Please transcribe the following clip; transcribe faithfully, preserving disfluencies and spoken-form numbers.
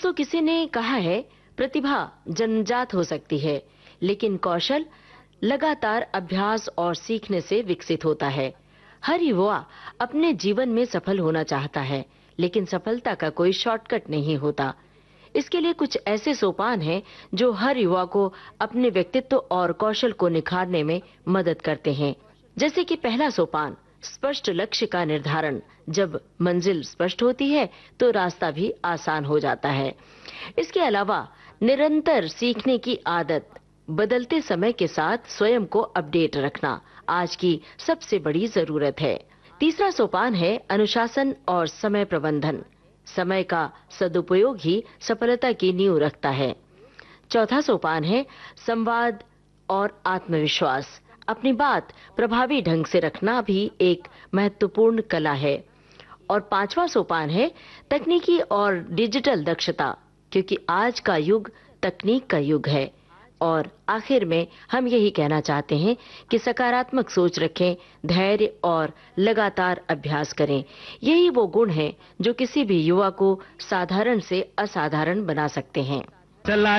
दोस्तों, किसी ने कहा है, प्रतिभा जन्मजात हो सकती है, लेकिन कौशल लगातार अभ्यास और सीखने से विकसित होता है। हर युवा अपने जीवन में सफल होना चाहता है, लेकिन सफलता का कोई शॉर्टकट नहीं होता। इसके लिए कुछ ऐसे सोपान हैं जो हर युवा को अपने व्यक्तित्व और कौशल को निखारने में मदद करते हैं। जैसे कि पहला सोपान, स्पष्ट लक्ष्य का निर्धारण। जब मंजिल स्पष्ट होती है तो रास्ता भी आसान हो जाता है। इसके अलावा निरंतर सीखने की आदत, बदलते समय के साथ स्वयं को अपडेट रखना आज की सबसे बड़ी जरूरत है। तीसरा सोपान है अनुशासन और समय प्रबंधन। समय का सदुपयोग ही सफलता की नींव रखता है। चौथा सोपान है संवाद और आत्मविश्वास। अपनी बात प्रभावी ढंग से रखना भी एक महत्वपूर्ण कला है। और पांचवा सोपान है तकनीकी और डिजिटल दक्षता, क्योंकि आज का युग तकनीक का युग है। और आखिर में हम यही कहना चाहते हैं कि सकारात्मक सोच रखें, धैर्य और लगातार अभ्यास करें। यही वो गुण हैं जो किसी भी युवा को साधारण से असाधारण बना सकते हैं।